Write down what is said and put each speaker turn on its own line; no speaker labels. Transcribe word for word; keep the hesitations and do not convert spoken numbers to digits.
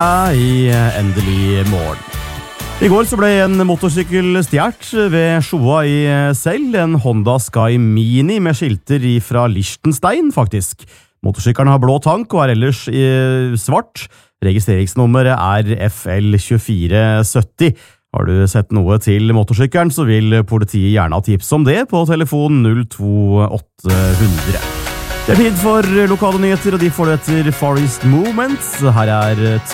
I Endelig morgen. I går så ble en motorsykkel stjert ved Sjoa i Sel, en Honda Sky Mini med skilter fra Liechtenstein, faktisk. Motorsykkelen har blå tank og er ellers i svart. Registreringsnummeret er F L to fire syv nul. Har du sett noe til motorsykkelen, så vil politiet gjerne ha tips om det på telefon null to åtte hundre. Det er tid for lokale nyheter, og de får du etter Far East Movement. Her er